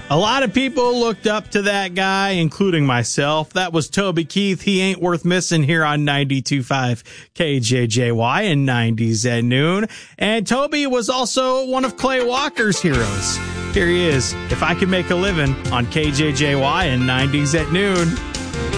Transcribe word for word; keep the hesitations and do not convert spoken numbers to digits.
A lot of people looked up to that guy, including myself. That was Toby Keith. He ain't worth missing here on ninety-two point five K J J Y and nineties at noon. And Toby was also one of Clay Walker's heroes. Here he is. If I Could Make a Living on K J J Y and nineties at noon.